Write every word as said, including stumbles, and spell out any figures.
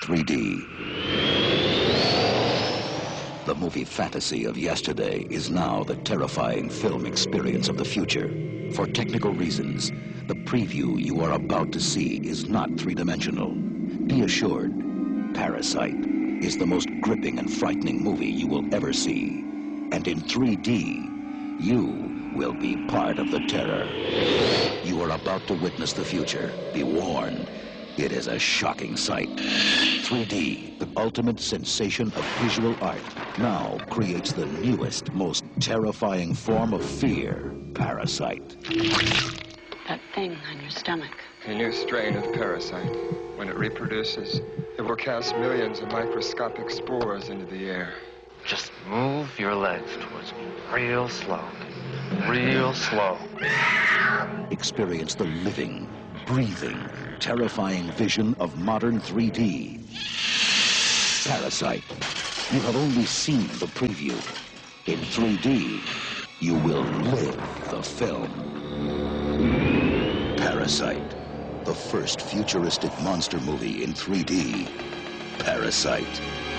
three D. The movie fantasy of yesterday is now the terrifying film experience of the future. For technical reasons, the preview you are about to see is not three-dimensional. Be assured, Parasite is the most gripping and frightening movie you will ever see. And in three D, you will be part of the terror. You are about to witness the future. Be warned, it is a shocking sight. three D, the ultimate sensation of visual art, now creates the newest, most terrifying form of fear, Parasite. That thing on your stomach. A new strain of parasite. When it reproduces, it will cast millions of microscopic spores into the air. Just move your legs towards me real slow, real slow. Experience the living, breathing, terrifying vision of modern three D. Parasite. You have only seen the preview. In three D, you will live the film. Parasite. The first futuristic monster movie in three D. Parasite.